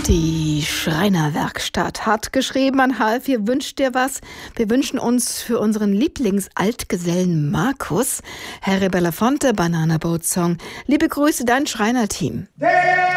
Die Schreinerwerkstatt hat geschrieben an H4, wünscht dir was? Wir wünschen uns für unseren Lieblingsaltgesellen Markus, Harry Belafonte, Banana Boat Song. Liebe Grüße, dein Schreinerteam.